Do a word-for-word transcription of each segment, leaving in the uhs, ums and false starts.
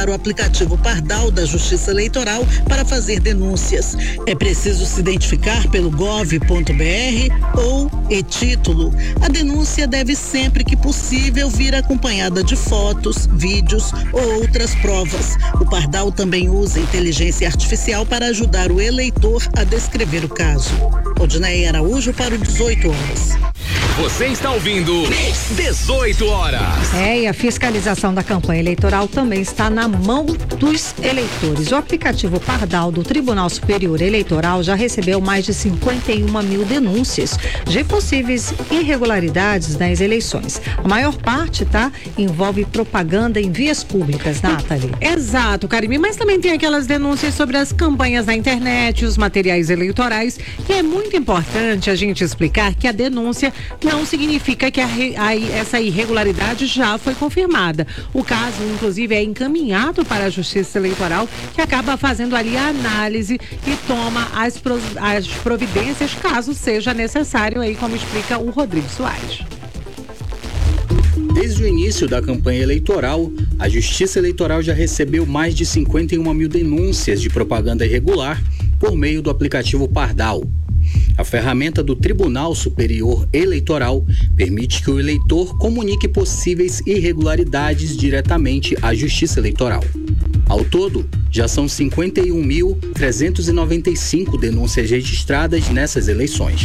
o aplicativo Pardal da Justiça Eleitoral para fazer denúncias. É preciso se identificar pelo gov ponto br ou e-título. A denúncia deve sempre que possível vir acompanhada de fotos, vídeos ou outras provas. O Pardal também usa inteligência artificial para ajudar o eleitor a descrever o caso. Odinei Araújo para o dezoito horas. Você está ouvindo dezoito horas. É, e a fiscalização da campanha eleitoral também está na mão dos eleitores. O aplicativo Pardal do Tribunal Superior Eleitoral já recebeu mais de cinquenta e uma mil denúncias de possíveis irregularidades nas eleições. A maior parte, tá, envolve propaganda em vias públicas, Nathalie. Exato, Karime, mas também tem aquelas denúncias sobre as campanhas na internet, os materiais eleitorais, e é muito importante a gente explicar que a denúncia não significa que a, a, essa irregularidade já foi confirmada. O caso, inclusive, é encaminhado para a Justiça Eleitoral, que acaba fazendo ali a análise e toma as, pro, as providências, caso seja necessário, aí como explica o Rodrigo Soares. Desde o início da campanha eleitoral, a Justiça Eleitoral já recebeu mais de cinquenta e uma mil denúncias de propaganda irregular por meio do aplicativo Pardal. A ferramenta do Tribunal Superior Eleitoral permite que o eleitor comunique possíveis irregularidades diretamente à Justiça Eleitoral. Ao todo, já são cinquenta e um mil trezentas e noventa e cinco denúncias registradas nessas eleições.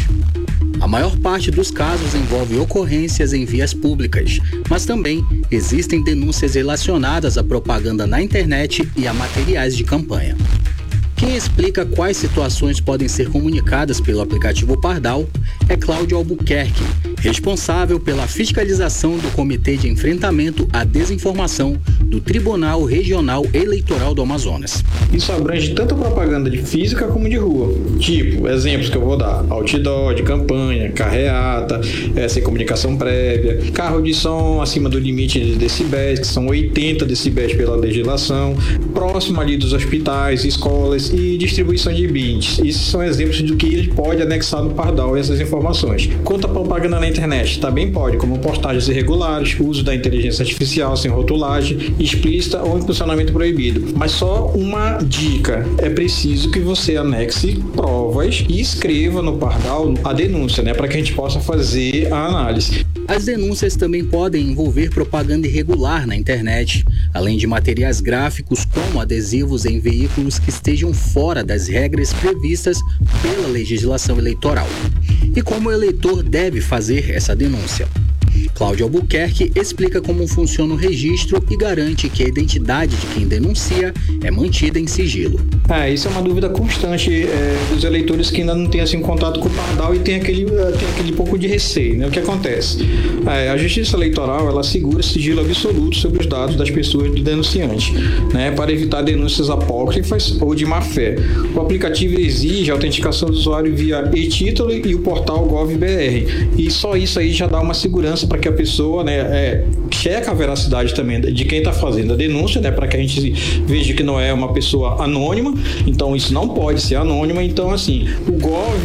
A maior parte dos casos envolve ocorrências em vias públicas, mas também existem denúncias relacionadas à propaganda na internet e a materiais de campanha. Quem explica quais situações podem ser comunicadas pelo aplicativo Pardal é Cláudio Albuquerque, responsável pela fiscalização do Comitê de Enfrentamento à Desinformação do Tribunal Regional Eleitoral do Amazonas. Isso abrange tanto a propaganda de física como de rua. Tipo, exemplos que eu vou dar: outdoor de campanha, carreata, é, sem comunicação prévia, carro de som acima do limite de decibéis, que são oitenta decibéis pela legislação, próximo ali dos hospitais, escolas e distribuição de bits. Esses são exemplos do que ele pode anexar no Pardal essas informações. Quanto à propaganda na internet, também pode, como postagens irregulares, uso da inteligência artificial sem rotulagem explícita ou impulsionamento proibido. Mas só uma dica: é preciso que você anexe provas e escreva no Pardal a denúncia, né, para que a gente possa fazer a análise. As denúncias também podem envolver propaganda irregular na internet, além de materiais gráficos como adesivos em veículos que estejam fora das regras previstas pela legislação eleitoral. E como o eleitor deve fazer essa denúncia? Cláudio Albuquerque explica como funciona o registro e garante que a identidade de quem denuncia é mantida em sigilo. É, isso é uma dúvida constante é, dos eleitores que ainda não têm assim, contato com o Pardal e tem aquele, tem aquele pouco de receio, né? O que acontece? É, a Justiça Eleitoral, ela assegura sigilo absoluto sobre os dados das pessoas do denunciante, né? Para evitar denúncias apócrifas ou de má fé. O aplicativo exige a autenticação do usuário via e-título e o portal Gov.br. E só isso aí já dá uma segurança para que a pessoa, né, é, checa a veracidade também de quem está fazendo a denúncia, né, para que a gente veja que não é uma pessoa anônima. Então isso não pode ser anônima. Então assim, o Gov